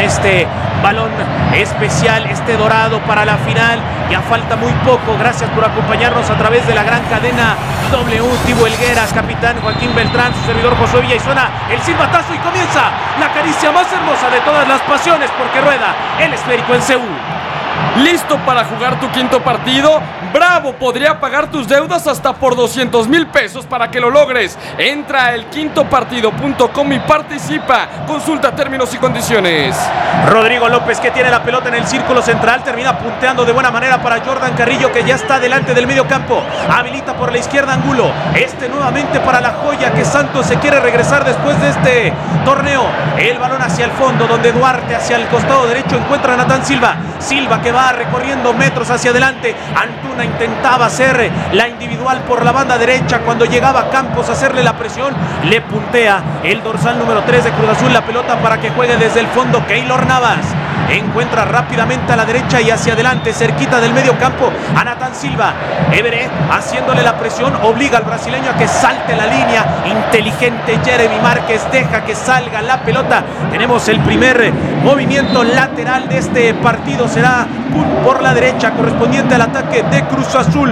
este balón especial, este dorado para la final. Ya falta muy poco. Gracias por acompañarnos a través de la gran cadena W. Tibo Helgueras, capitán Joaquín Beltrán, su servidor Josué Villa, y suena el silbatazo y comienza la caricia más hermosa de todas las pasiones, porque rueda el esférico en Seúl. ¿Listo para jugar tu quinto partido? ¡Bravo! Podría pagar tus deudas hasta por 200,000 pesos para que lo logres. Entra a elquintopartido.com y participa. Consulta términos y condiciones. Rodrigo López, que tiene la pelota en el círculo central, termina punteando de buena manera para Jordan Carrillo, que ya está delante del medio campo. Habilita por la izquierda Angulo. Nuevamente para la joya, que Santos se quiere regresar después de este torneo. El balón hacia el fondo, donde Duarte hacia el costado derecho encuentra a Natán Silva. Silva, que va recorriendo metros hacia adelante. Antuna intentaba hacer la individual por la banda derecha. Cuando llegaba Campos a hacerle la presión, le puntea el dorsal número 3 de Cruz Azul la pelota para que juegue desde el fondo. Keylor Navas encuentra rápidamente a la derecha y hacia adelante, cerquita del medio campo, a Natán Silva. Everett haciéndole la presión, obliga al brasileño a que salte la línea. Inteligente Jeremy Márquez, deja que salga la pelota. Tenemos el primer movimiento lateral de este partido. Será por la derecha, correspondiente al ataque de Cruz Azul.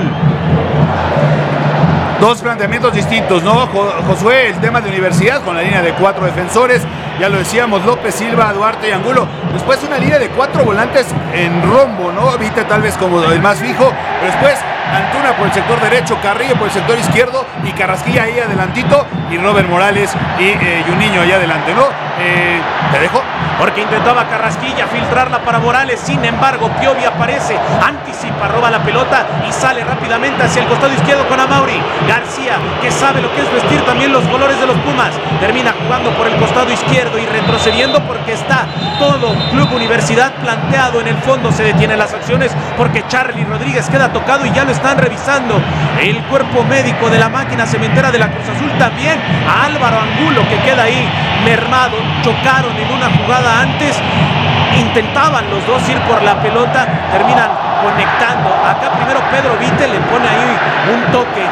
Dos planteamientos distintos, ¿no, Josué? El tema de Universidad con la línea de 4 defensores, ya lo decíamos, López, Silva, Duarte y Angulo. Después una línea de 4 volantes en rombo, ¿no? Vite tal vez como el más fijo, pero después Antuna por el sector derecho, Carrillo por el sector izquierdo y Carrasquilla ahí adelantito, y Robert Morales y Juninho ahí adelante, ¿no? ¿Te dejo? Porque intentaba Carrasquilla filtrarla para Morales, sin embargo Piovi aparece, anticipa, roba la pelota y sale rápidamente hacia el costado izquierdo con Amauri. García, que sabe lo que es vestir también los colores de los Pumas, termina jugando por el costado izquierdo y retrocediendo porque está todo Club Universidad planteado en el fondo. Se detienen las acciones porque Charly Rodríguez queda tocado y ya lo están revisando el cuerpo médico de la máquina cementera de la Cruz Azul. También a Álvaro Angulo, que queda ahí mermado. Chocaron en una jugada antes, intentaban los dos ir por la pelota, terminan conectando. Acá primero Pedro Vite le pone ahí un toque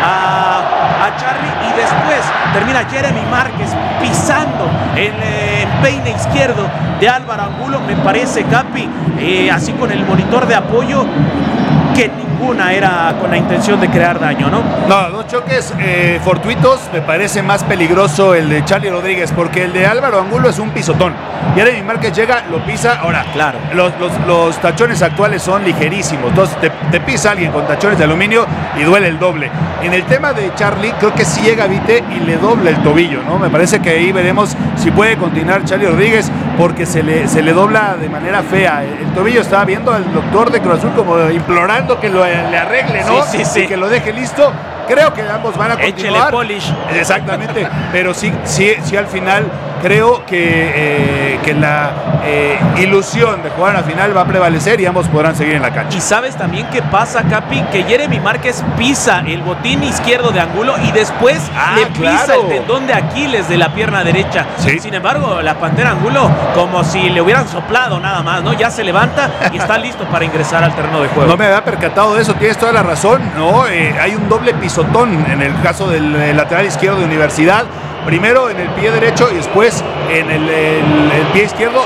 a Charly y después termina Jeremy Márquez pisando el empeine izquierdo de Álvaro Angulo. Me parece, Capi, así con el monitor de apoyo, que ninguna era con la intención de crear daño, ¿no? No, dos choques fortuitos. Me parece más peligroso el de Charly Rodríguez, porque el de Álvaro Angulo es un pisotón. Jeremy Márquez llega, lo pisa. Ahora, claro, los tachones actuales son ligerísimos. Entonces te pisa alguien con tachones de aluminio y duele el doble. En el tema de Charly, creo que sí llega Vite y le dobla el tobillo, ¿no? Me parece que ahí veremos si puede continuar Charly Rodríguez, porque se le dobla de manera fea el tobillo. Estaba viendo al doctor de Cruz Azul como implorando que le arregle, ¿no? Sí. Y que lo deje listo. Creo que ambos van a continuar. Échele polish. Exactamente. Pero sí al final creo que la ilusión de jugar a la final va a prevalecer y ambos podrán seguir en la cancha. Y sabes también qué pasa, Capi, que Jeremy Márquez pisa el botín izquierdo de Angulo y después le pisa el tendón de Aquiles de la pierna derecha. Sí. Sin embargo, la Pantera Angulo, como si le hubieran soplado nada más, ¿no? Ya se levanta y está listo para ingresar al terreno de juego. No me había percatado de eso, tienes toda la razón, ¿no? Hay un doble pisotón en el caso del lateral izquierdo de Universidad. Primero en el pie derecho y después en el pie izquierdo.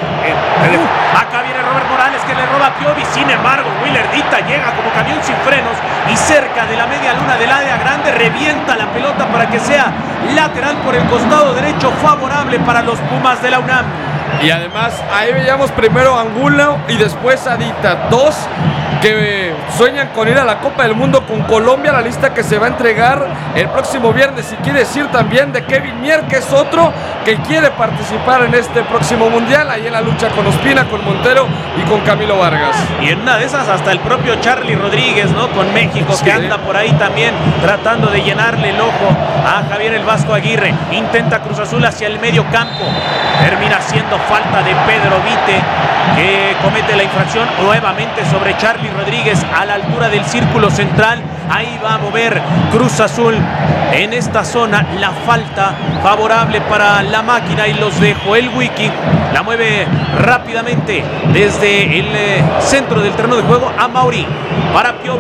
Acá viene Robert Morales, que le roba a Piovi. Sin embargo, Willardita llega como camión sin frenos y cerca de la media luna del área grande revienta la pelota para que sea lateral por el costado derecho, favorable para los Pumas de la UNAM. Y además ahí veíamos primero a Angulo y después a Dita, dos que sueñan con ir a la Copa del Mundo con Colombia, la lista que se va a entregar el próximo viernes. Y quiere decir también de Kevin Mier, que es otro que quiere participar en este próximo mundial, ahí en la lucha con Ospina, con Montero y con Camilo Vargas. Y en una de esas hasta el propio Charly Rodríguez, ¿no? Con México, sí, que anda por ahí también tratando de llenarle el ojo a Javier el Vasco Aguirre. Intenta Cruz Azul hacia el medio campo, termina siendo falta de Pedro Vite, que comete la infracción nuevamente sobre Charly Rodríguez a la altura del círculo central. Ahí va a mover Cruz Azul en esta zona. La falta favorable para la máquina y los de Joel Wiki. La mueve rápidamente desde el centro del terreno de juego a Mauri. Para Piovi.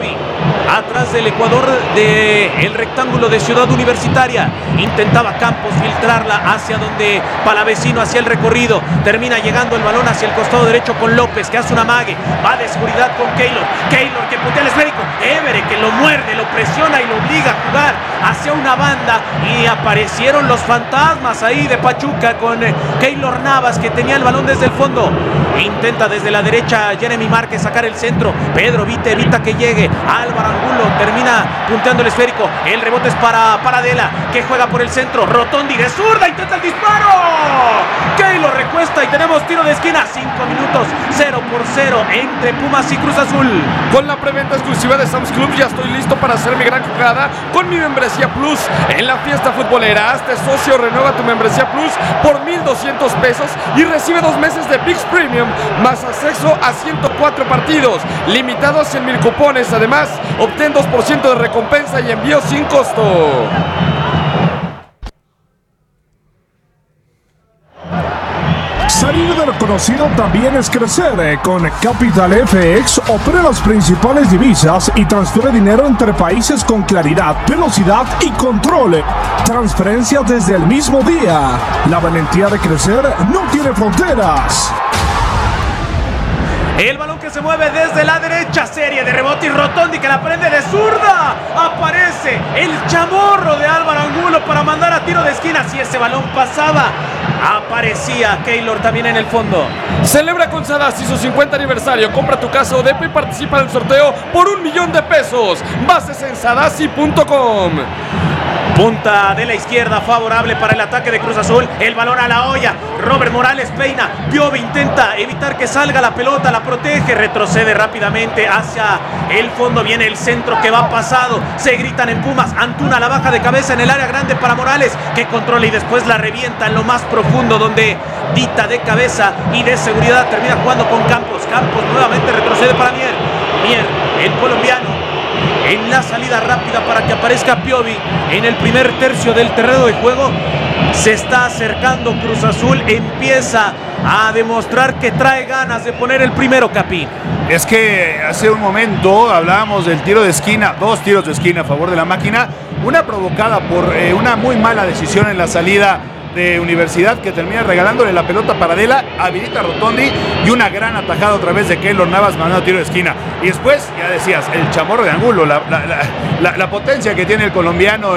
atrás del Ecuador del rectángulo de Ciudad Universitaria. Intentaba Campos filtrarla hacia donde Palavecino hacía el recorrido. Termina llegando el balón hacia el costado derecho con López, que hace una amague. Va de seguridad con Keylor. Keylor que puntea el esférico. Évere que lo muerde, lo presiona y lo obliga a jugar hacia una banda. Y aparecieron los fantasmas ahí de Pachuca con Keylor Navas, que tenía el balón desde el fondo. Intenta desde la derecha Jeremy Márquez sacar el centro. Pedro Vite evita que llegue. Álvaro Angulo termina punteando el esférico. El rebote es para Paradela, que juega por el centro. Rotondi de zurda, intenta el disparo. Keylor recuesta y tenemos tiro de esquina. 5 minutos, 0-0 entre Pumas y Cruz Azul. Con la preventa exclusiva de Sam's Club ya estoy listo para hacer mi gran jugada con mi membresía Plus en la fiesta futbolera. Hazte socio, renueva tu membresía Plus por 1,200 pesos y recibe 2 meses de ViX Premium más acceso a 104 partidos, limitado a 100,000 cupones. Además, obtén 2% de recompensa y envío sin costo. Salir de lo conocido también es crecer. Con Capital FX opera las principales divisas y transfiere dinero entre países con claridad, velocidad y control. Transferencias desde el mismo día. La valentía de crecer no tiene fronteras. El balón que se mueve desde la derecha, serie de rebote y Rotondi que la prende de zurda. Aparece el chamorro de Álvaro Angulo para mandar a tiro de esquina. Si ese balón pasaba, aparecía Keylor también en el fondo. Celebra con Sadasi su 50 aniversario. Compra tu casa Odepa y participa en el sorteo por 1,000,000 de pesos. Bases en sadasi.com. Punta de la izquierda favorable para el ataque de Cruz Azul. El balón a la olla. Robert Morales peina. Piovi intenta evitar que salga la pelota. La protege. Retrocede rápidamente hacia el fondo. Viene el centro que va pasado. Se gritan en Pumas. Antuna la baja de cabeza en el área grande para Morales, que controla y después la revienta en lo más profundo, donde Dita de cabeza y de seguridad termina jugando con Campos. Campos nuevamente retrocede para Mier. Mier, el colombiano, en la salida rápida para que aparezca Piovi en el primer tercio del terreno de juego. Se está acercando Cruz Azul, empieza a demostrar que trae ganas de poner el primero, Capi. Es que hace un momento hablábamos del tiro de esquina, 2 tiros de esquina a favor de la máquina, una provocada por una muy mala decisión en la salida de Universidad, que termina regalándole la pelota para Adela, habilita a Rotondi y una gran atajada otra vez de Keylor Navas mandando tiro de esquina. Y después, ya decías, el chamorro de Angulo, la potencia que tiene el colombiano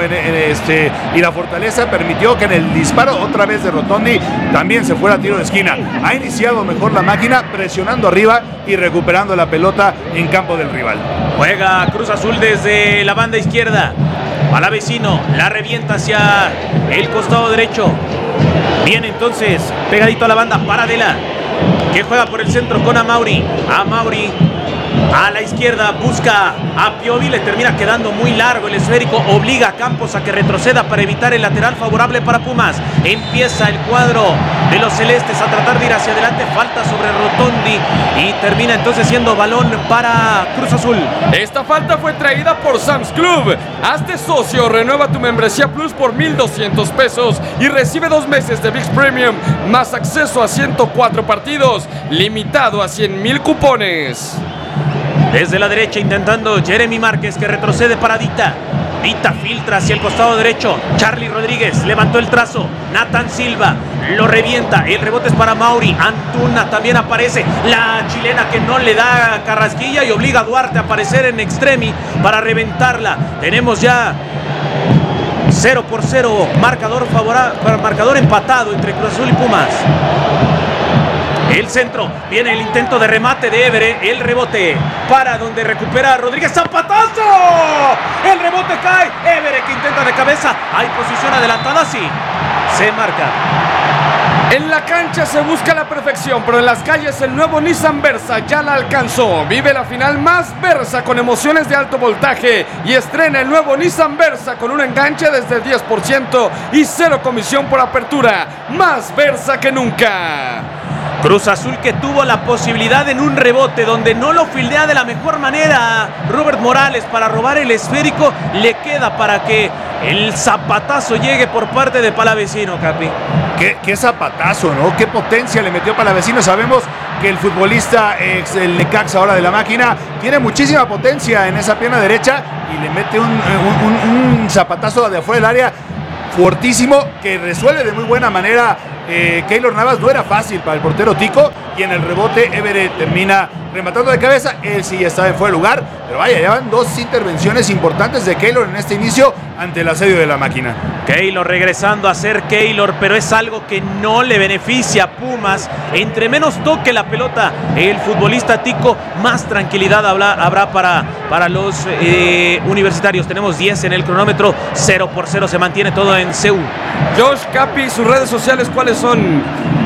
y la fortaleza permitió que en el disparo otra vez de Rotondi también se fuera a tiro de esquina. Ha iniciado mejor la máquina, presionando arriba y recuperando la pelota en campo del rival. Juega Cruz Azul desde la banda izquierda. Palavecino la revienta hacia el costado derecho. Viene entonces pegadito a la banda Paradela, que juega por el centro con Amauri. Amauri a la izquierda busca a Piovi, le termina quedando muy largo el esférico, obliga a Campos a que retroceda para evitar el lateral favorable para Pumas. Empieza el cuadro de los celestes a tratar de ir hacia adelante, falta sobre Rotondi y termina entonces siendo balón para Cruz Azul. Esta falta fue traída por Sam's Club. Hazte socio, renueva tu membresía Plus por 1,200 pesos y recibe 2 meses de ViX Premium más acceso a 104 partidos, limitado a 100,000 cupones. Desde la derecha intentando Jeremy Márquez, que retrocede para Dita. Dita filtra hacia el costado derecho. Charlie Rodríguez levantó el trazo. Nathan Silva lo revienta. El rebote es para Mauri. Antuna también aparece. La chilena que no le da Carrasquilla y obliga a Duarte a aparecer en extremi para reventarla. Tenemos ya 0-0. Marcador empatado entre Cruz Azul y Pumas. El centro, viene el intento de remate de Évere, el rebote para donde recupera Rodríguez, ¡zapatazo! El rebote cae, Évere que intenta de cabeza, hay posición adelantada, sí, se marca. En la cancha se busca la perfección, pero en las calles el nuevo Nissan Versa ya la alcanzó. Vive la final más Versa con emociones de alto voltaje y estrena el nuevo Nissan Versa con un enganche desde el 10% y 0 comisión por apertura. Más Versa que nunca. Cruz Azul, que tuvo la posibilidad en un rebote donde no lo fildea de la mejor manera Robert Morales para robar el esférico, le queda para que el zapatazo llegue por parte de Palavecino, Capi. Qué zapatazo, ¿no? Qué potencia le metió Palavecino. Sabemos que el futbolista el Necaxa ahora de la Máquina tiene muchísima potencia en esa pierna derecha y le mete un zapatazo de afuera del área fortísimo que resuelve de muy buena manera. Keylor Navas. No era fácil para el portero Tico, y en el rebote Everett termina rematando de cabeza. Él sí ya estaba en fuera de lugar, pero vaya, ya van 2 intervenciones importantes de Keylor en este inicio ante el asedio de la Máquina. Keylor regresando a ser Keylor, pero es algo que no le beneficia a Pumas. Entre menos toque la pelota el futbolista Tico, más tranquilidad habrá para los universitarios. Tenemos 10 en el cronómetro, 0-0, se mantiene todo en CEU. Josh, Capi, sus redes sociales, ¿cuáles son?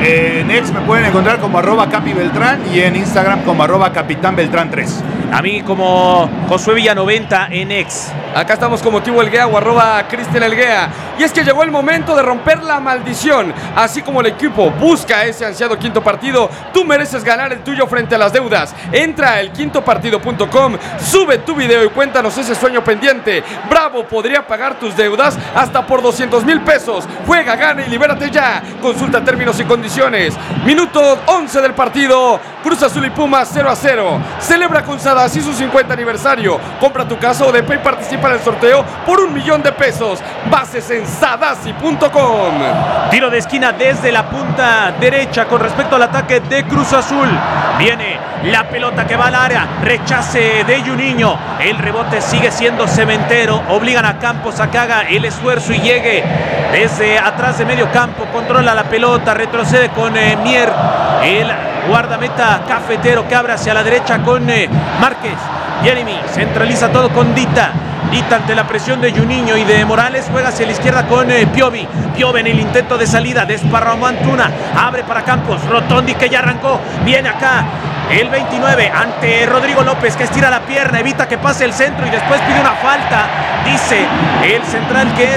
En X me pueden encontrar como @Capi Beltrán y en Instagram como @Capitán Beltrán 3. A mí como Josué Villa90 en X. Acá estamos como Tibo Elguea o @Cristian Elguea. Y es que llegó el momento de romper la maldición. Así como el equipo busca ese ansiado quinto partido, tú mereces ganar el tuyo frente a las deudas. Entra a elquintopartido.com, sube tu video y cuéntanos ese sueño pendiente. Bravo podría pagar tus deudas hasta por 200,000 pesos. Juega, gana y libérate ya. Consulta términos y condiciones. Minuto 11 del partido. Cruz Azul y Pumas 0-0. Celebra con Sadassi su 50 aniversario. Compra tu casa o DP y participa en el sorteo por 1,000,000 de pesos. Bases en sadassi.com. Tiro de esquina desde la punta derecha con respecto al ataque de Cruz Azul. Viene la pelota que va al área. Rechace de Juninho. El rebote sigue siendo Cementero. Obligan a Campos a que haga el esfuerzo y llegue desde atrás de medio campo. Controla la pelota. Retrocede con Mier. El guardameta cafetero que abre hacia la derecha con Márquez. Jeremy centraliza todo con Dita. Dita ante la presión de Juninho y de Morales, juega hacia la izquierda con Piovi. Piovi en el intento de salida, desparramó Antuna, abre para Campos. Rotondi que ya arrancó, viene acá el 29 ante Rodrigo López, que estira la pierna, evita que pase el centro y después pide una falta. Dice el central que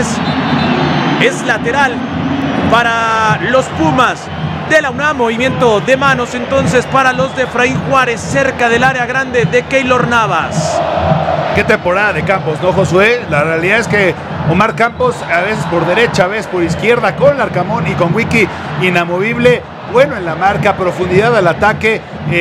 es lateral para los Pumas de la UNAM. Movimiento de manos entonces para los de Efraín Juárez, cerca del área grande de Keylor Navas. Qué temporada de Campos, ¿no, Josué? La realidad es que Omar Campos, a veces por derecha, a veces por izquierda, con Larcamón y con Wiki, inamovible, bueno en la marca, profundidad al ataque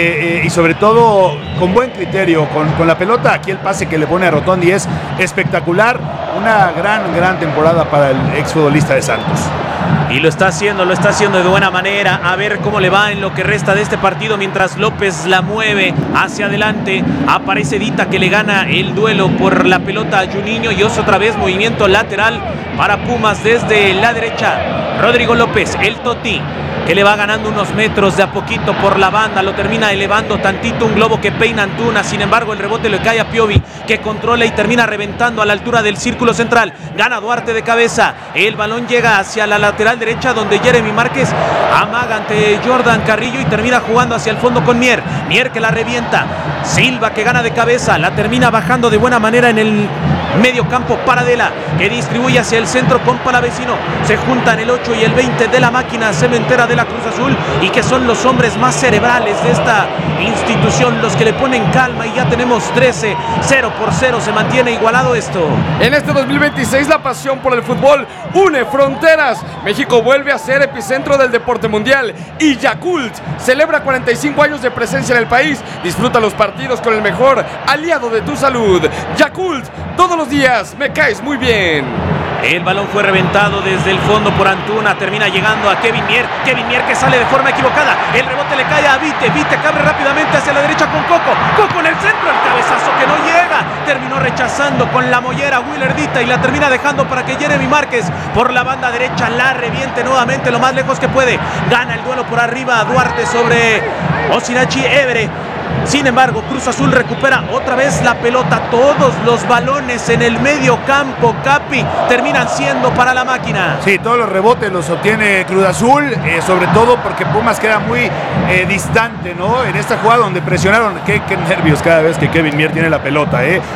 y sobre todo con buen criterio, con la pelota. Aquí el pase que le pone a Rotondi es espectacular. Una gran temporada para el exfutbolista de Santos. Y lo está haciendo de buena manera. A ver cómo le va en lo que resta de este partido mientras López la mueve hacia adelante. Aparece Dita que le gana el duelo por la pelota a Juninho y otra vez movimiento lateral para Pumas desde la derecha. Rodrigo López, el Toti, que le va ganando unos metros de a poquito por la banda, lo termina elevando tantito, un globo que peina Antuna. Sin embargo el rebote le cae a Piovi, que controla y termina reventando a la altura del círculo central. Gana Duarte de cabeza, el balón llega hacia la lateral derecha donde Jeremy Márquez amaga ante Jordan Carrillo y termina jugando hacia el fondo con Mier que la revienta. Silva que gana de cabeza, la termina bajando de buena manera en el medio campo. Paradela que distribuye hacia el centro con Palavecino. Se juntan el 8 y el 20 de la máquina cementera de la Cruz Azul, y que son los hombres más cerebrales de esta institución, los que le ponen calma, y ya tenemos 13, 0-0, se mantiene igualado esto. En este 2026 la pasión por el fútbol une fronteras. México vuelve a ser epicentro del deporte mundial y Yakult celebra 45 años de presencia en el país. Disfruta los partidos con el mejor aliado de tu salud. Yakult, todos los días me caes muy bien. El balón fue reventado desde el fondo por Antuna, termina llegando a Kevin Mier que sale de forma equivocada, el rebote le cae a Vite que abre rápidamente hacia la derecha con Coco en el centro, el cabezazo que no llega, terminó rechazando con la mollera Willer Dita y la termina dejando para que Jeremy Márquez por la banda derecha la reviente nuevamente lo más lejos que puede. Gana el duelo por arriba Duarte sobre Osinachi Evere. Sin embargo, Cruz Azul recupera otra vez la pelota. Todos los balones en el medio campo, Capi, terminan siendo para la máquina. Sí, todos los rebotes los obtiene Cruz Azul, sobre todo porque Pumas queda muy distante, ¿no? En esta jugada donde presionaron, qué nervios cada vez que Kevin Mier tiene la pelota,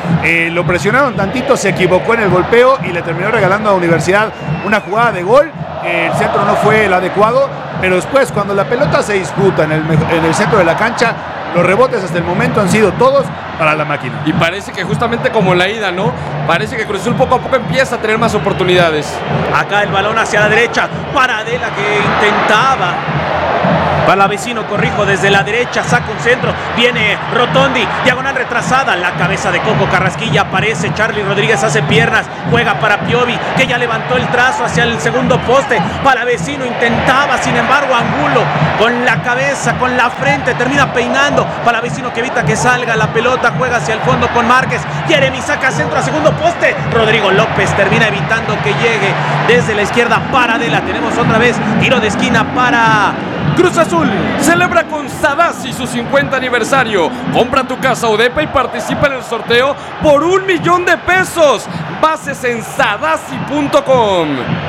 lo presionaron tantito, se equivocó en el golpeo y le terminó regalando a Universidad una jugada de gol. El centro no fue el adecuado, pero después cuando la pelota se disputa en el centro de la cancha, los rebotes hasta el momento han sido todos para la máquina. Y parece que justamente como en la ida, ¿no? Parece que Cruz Azul poco a poco empieza a tener más oportunidades. Acá el balón hacia la derecha, Paradela que intentaba Palavecino, corrijo, desde la derecha, saca un centro, viene Rotondi, diagonal retrasada, la cabeza de Coco Carrasquilla, aparece Charlie Rodríguez, hace piernas, juega para Piovi, que ya levantó el trazo hacia el segundo poste. Palavecino intentaba, sin embargo, Angulo con la cabeza, con la frente, termina peinando. Palavecino que evita que salga la pelota, juega hacia el fondo con Márquez. Jeremy saca centro a segundo poste. Rodrigo López termina evitando que llegue desde la izquierda. Paradela, tenemos otra vez tiro de esquina para Cruz Azul. Celebra con Sadasi su 50 aniversario. Compra tu casa Odepa y participa en el sorteo por $1,000,000. Bases en sadasi.com.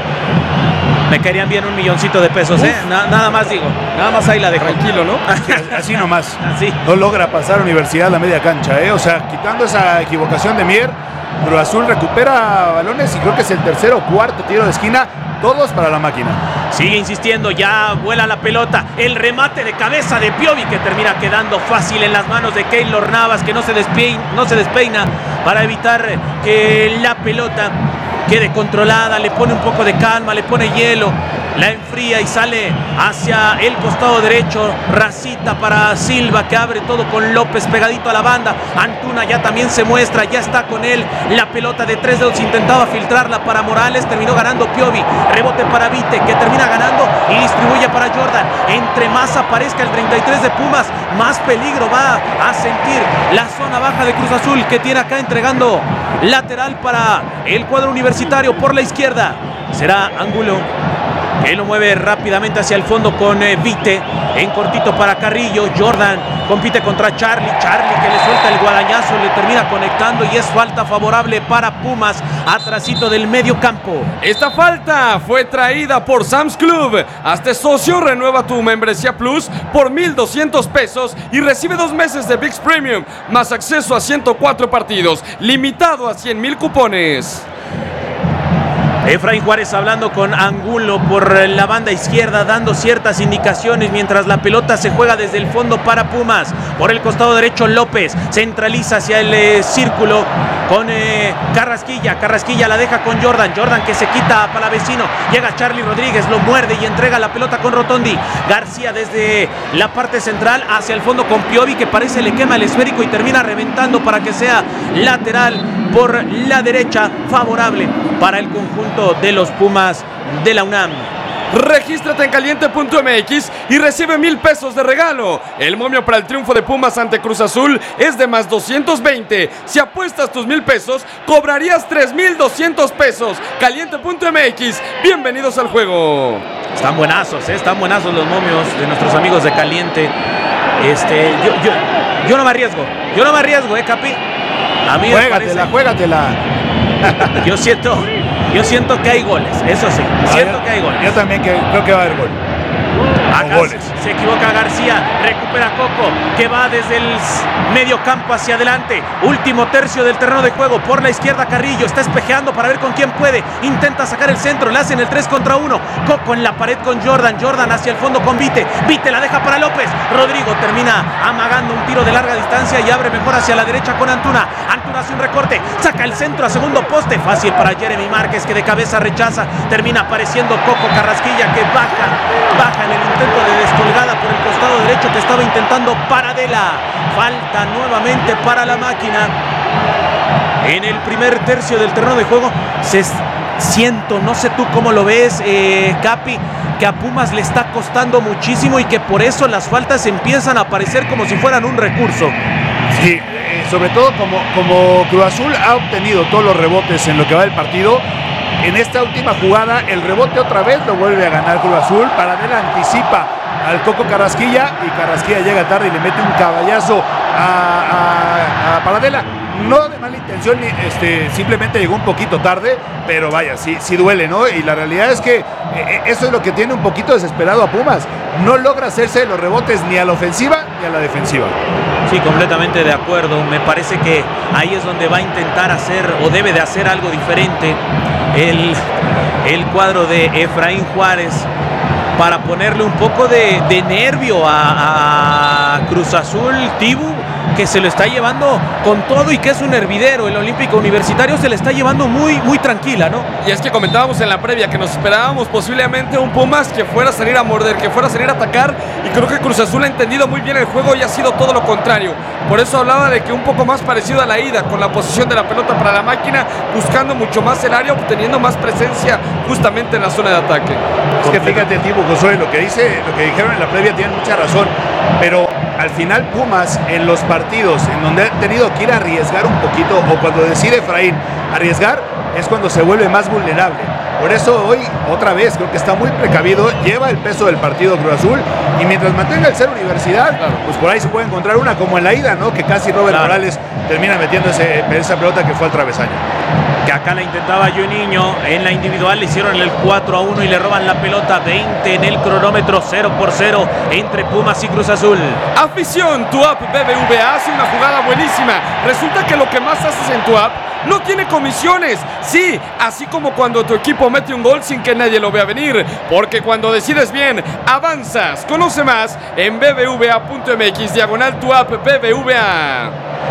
Me caerían bien $1,000,000 ¿eh? Nada más digo. Nada más ahí la dejo. Tranquilo, ¿no? Así nomás. Así. No logra pasar a Universidad a la media cancha, ¿eh? O sea, quitando esa equivocación de Mier, Cruz Azul recupera balones y creo que es el tercer o cuarto tiro de esquina. Todos para la máquina. Sigue insistiendo, ya vuela la pelota. El remate de cabeza de Piovi que termina quedando fácil en las manos de Keylor Navas, que no se despeina para evitar que la pelota quede controlada. Le pone un poco de calma, le pone hielo, la enfría y sale hacia el costado derecho. Racita para Silva, que abre todo con López pegadito a la banda. Antuna ya también se muestra, ya está con él. La pelota de 3 dedos, intentaba filtrarla para Morales, terminó ganando Piovi. Rebote para Vite, que termina ganando y distribuye para Jordan. Entre más aparezca el 33 de Pumas, más peligro va a sentir la zona baja de Cruz Azul, que tiene acá entregando lateral para el cuadro universitario por la izquierda. Será Angulo, que lo mueve rápidamente hacia el fondo con Vite, en cortito para Carrillo. Jordan compite contra Charlie, que le suelta el guadañazo, le termina conectando y es falta favorable para Pumas, atrasito del medio campo. Esta falta fue traída por Sam's Club. Hazte socio, renueva tu membresía Plus por $1,200 y recibe 2 meses de ViX Premium, más acceso a 104 partidos, limitado a 100,000 cupones. Efraín Juárez hablando con Angulo por la banda izquierda, dando ciertas indicaciones mientras la pelota se juega desde el fondo para Pumas. Por el costado derecho López centraliza hacia el círculo con Carrasquilla. Carrasquilla la deja con Jordan. Jordan que se quita a Palavecino. Llega Charlie Rodríguez, lo muerde y entrega la pelota con Rotondi. García desde la parte central hacia el fondo con Piovi, que parece le quema el esférico y termina reventando para que sea lateral por la derecha, favorable para el conjunto de los Pumas de la UNAM. Regístrate en caliente.mx y recibe $1,000 de regalo. El momio para el triunfo de Pumas ante Cruz Azul es de más 220. Si apuestas tus $1,000, cobrarías $3,200. Caliente.mx, bienvenidos al juego. Están buenazos los momios de nuestros amigos de Caliente. Yo no me arriesgo, Capi. A mí Juégatela. Yo siento que hay goles, eso sí, siento que hay goles. Yo también creo que va a haber gol. Acá se equivoca García, recupera Coco, que va desde el medio campo hacia adelante. Último tercio del terreno de juego, por la izquierda Carrillo, está espejeando para ver con quién puede. Intenta sacar el centro, le hacen el 3 contra 1. Coco en la pared con Jordan, Jordan hacia el fondo con Vite. Vite la deja para López. Rodrigo termina amagando un tiro de larga distancia y abre mejor hacia la derecha con Antuna. Antuna hace un recorte, saca el centro a segundo poste. Fácil para Jeremy Márquez, que de cabeza rechaza. Termina apareciendo Coco Carrasquilla, que baja en el intento de descolgada por el costado derecho que estaba intentando Paradela. Falta nuevamente para la máquina. En el primer tercio del terreno de juego siento, no sé tú cómo lo ves, Capi, que a Pumas le está costando muchísimo y que por eso las faltas empiezan a aparecer como si fueran un recurso. Sí, sobre todo como Cruz Azul ha obtenido todos los rebotes en lo que va del partido. En esta última jugada, el rebote otra vez lo vuelve a ganar Cruz Azul. Paradela anticipa al Coco Carrasquilla y Carrasquilla llega tarde y le mete un caballazo a Paradela. No de mala intención, simplemente llegó un poquito tarde, pero vaya, sí duele, ¿no? Y la realidad es que eso es lo que tiene un poquito desesperado a Pumas. No logra hacerse de los rebotes ni a la ofensiva ni a la defensiva. Sí, completamente de acuerdo. Me parece que ahí es donde va a intentar hacer o debe de hacer algo diferente el cuadro de Efraín Juárez para ponerle un poco de nervio a Cruz Azul. Tibu que se lo está llevando con todo y que es un hervidero. El Olímpico Universitario se le está llevando muy tranquila, ¿no? Y es que comentábamos en la previa que nos esperábamos posiblemente un Pumas que fuera a salir a morder, que fuera a salir a atacar, y creo que Cruz Azul ha entendido muy bien el juego y ha sido todo lo contrario. Por eso hablaba de que un poco más parecido a la ida, con la posición de la pelota para la máquina, buscando mucho más el área, obteniendo más presencia justamente en la zona de ataque. Es que fíjate, Tibu, Josué, lo que dijeron en la previa tienen mucha razón, pero al final Pumas en los partidos en donde ha tenido que ir a arriesgar un poquito, o cuando decide Efraín arriesgar, es cuando se vuelve más vulnerable. Por eso hoy, otra vez, creo que está muy precavido, lleva el peso del partido Cruz Azul, y mientras mantenga el ser Universidad, pues por ahí se puede encontrar una como en la ida, ¿no? Que casi Robert Morales termina metiendo esa pelota que fue al travesaño. Que acá la intentaba Juninho en la individual, le hicieron el 4-1 y le roban la pelota. 20 en el cronómetro, 0-0 entre Pumas y Cruz Azul. Afición, tu app BBVA hace una jugada buenísima. Resulta que lo que más haces en tu app no tiene comisiones. Sí, así como cuando tu equipo mete un gol sin que nadie lo vea venir. Porque cuando decides bien, avanzas. Conoce más en bbva.mx, tu app BBVA.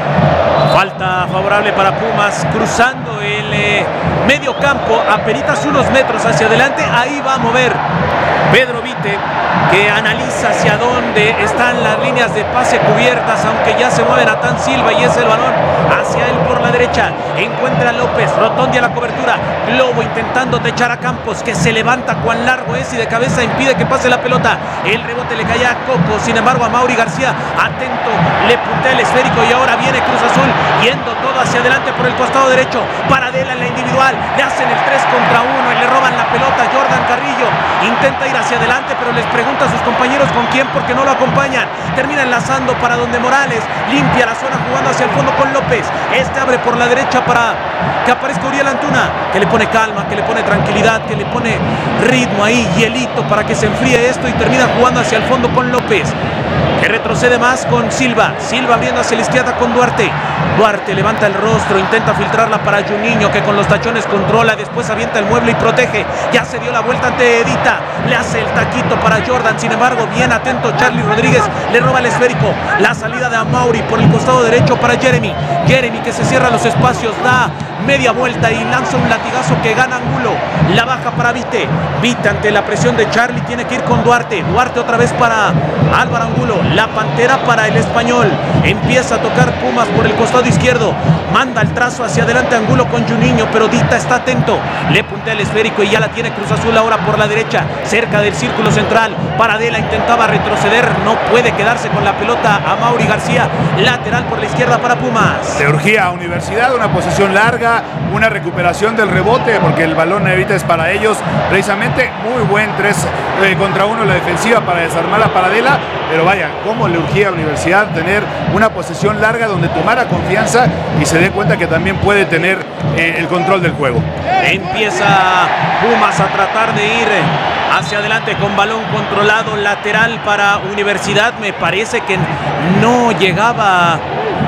Falta favorable para Pumas, cruzando el medio campo, apenas unos metros hacia adelante. Ahí va a mover Pedro Vite, que analiza hacia dónde están las líneas de pase cubiertas, aunque ya se mueve Natán Silva y es el balón hacia él por la derecha. Encuentra a López, Rotondi a la cobertura, Globo intentando techar a Campos, que se levanta, cuán largo es y de cabeza impide que pase la pelota. El rebote le cae a Coco, sin embargo a Mauri García, atento, le puntea el esférico y ahora viene Cruz Azul yendo todo hacia adelante por el costado derecho. Paradela en la individual, le hacen el 3 contra 1 y le roban la pelota. Jordan Carrillo intenta ir hacia adelante, pero les pregunta a sus compañeros con quién, porque no lo acompañan. Termina enlazando para donde Morales limpia la zona jugando hacia el fondo con López. Este abre por la derecha para que aparezca Uriel Antuna, que le pone calma, que le pone tranquilidad, que le pone ritmo ahí, hielito para que se enfríe esto, y termina jugando hacia el fondo con López, que retrocede más con Silva. Silva abriendo hacia la izquierda con Duarte. Duarte levanta el rostro, intenta filtrarla para Juninho, que con los tachones controla, después avienta el mueble y protege. Ya se dio la vuelta ante Edita, le hace el taquito para Jordan, sin embargo bien atento Charlie Rodríguez, le roba el esférico. La salida de Amauri por el costado derecho para Jeremy, que se cierra los espacios, da media vuelta y lanza un latigazo que gana Angulo. La baja para Vite ante la presión de Charlie tiene que ir con Duarte otra vez para Álvaro Angulo. La Pantera para el español, empieza a tocar Pumas por el costado izquierdo, manda el trazo hacia adelante Angulo con Juninho, pero Dita está atento, le puntea el esférico y ya la tiene Cruz Azul ahora por la derecha, cerca del círculo central. Paradela intentaba retroceder, no puede quedarse con la pelota a Mauri García, lateral por la izquierda para Pumas. Le urgía a Universidad una posesión larga, una recuperación del rebote, porque el balón ahorita es para ellos precisamente. Muy buen 3 contra 1 la defensiva para desarmar a Paradela, pero vaya, cómo le urgía a Universidad tener una posesión larga donde tomara confianza y se dé cuenta que también puede tener el control del juego. Empieza Pumas a tratar de ir hacia adelante con balón controlado, lateral para Universidad. Me parece que no llegaba.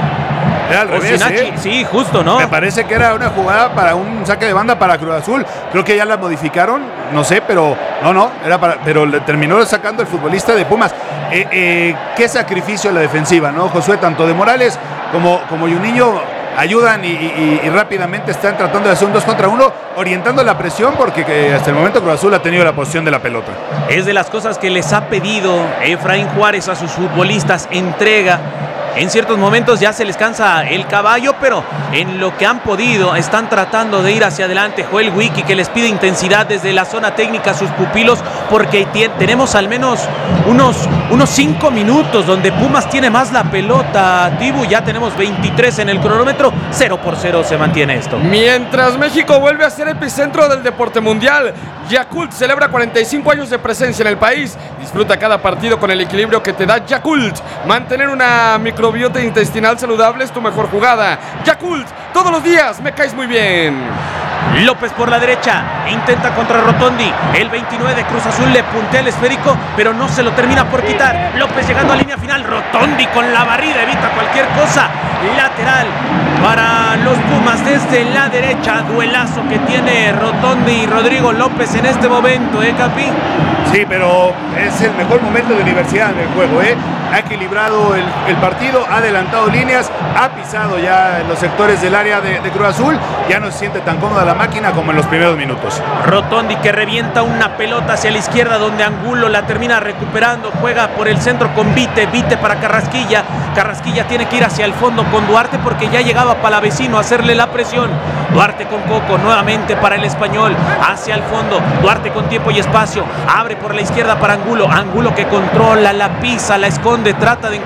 Era al revés, Sí, justo, ¿no? Me parece que era una jugada para un saque de banda para Cruz Azul. Creo que ya la modificaron, no sé, pero no, pero le terminó sacando el futbolista de Pumas. Qué sacrificio la defensiva, ¿no, Josué? Tanto de Morales como Juninho ayudan y rápidamente están tratando de hacer un 2 contra 1, orientando la presión, porque hasta el momento Cruz Azul ha tenido la posición de la pelota. Es de las cosas que les ha pedido Efraín Juárez a sus futbolistas, entrega. En ciertos momentos ya se les cansa el caballo, pero en lo que han podido están tratando de ir hacia adelante. Joel Wiki, que les pide intensidad desde la zona técnica a sus pupilos, porque tenemos al menos unos 5 minutos donde Pumas tiene más la pelota. Tibu, ya tenemos 23 en el cronómetro, 0-0 se mantiene esto. Mientras México vuelve a ser epicentro del deporte mundial, Yakult celebra 45 años de presencia en el país. Disfruta cada partido con el equilibrio que te da Yakult. Mantener una microbiota intestinal saludable es tu mejor jugada. Yakult, todos los días me caes muy bien. López por la derecha, intenta contra Rotondi. El 29 de Cruz Azul le puntea el esférico, pero no se lo termina por quitar. López llegando a línea final, Rotondi con la barrida evita cualquier cosa. Lateral para los Pumas desde la derecha. Duelazo que tiene Rotondi y Rodrigo López en este momento, Capi. Sí, pero es el mejor momento de Universidad en el juego, ha equilibrado el partido, ha adelantado líneas, ha pisado ya los sectores del área de Cruz Azul, ya no se siente tan cómoda la máquina como en los primeros minutos. Rotondi que revienta una pelota hacia la izquierda donde Angulo la termina recuperando, juega por el centro con Vite para Carrasquilla. Carrasquilla tiene que ir hacia el fondo con Duarte porque ya llegaba Palavecino a hacerle la presión. Duarte con Coco, nuevamente para el español, hacia el fondo. Duarte con tiempo y espacio, abre por la izquierda para Angulo. Angulo que controla, la pisa, la esconde, trata de